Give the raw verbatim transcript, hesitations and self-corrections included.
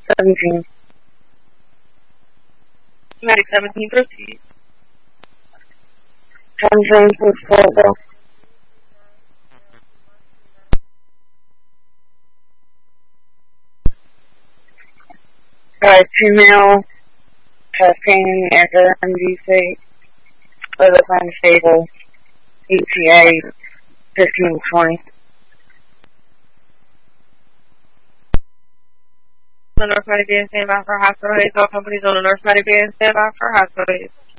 seventeen. Medic seventeen, proceed. ten James with Florida. Uh, female has pain at her M D C, other unstable, E T A fifteen twenty. The North Medic being stand by for hospital aids. All companies on the North Medic being stand by for hospital aids.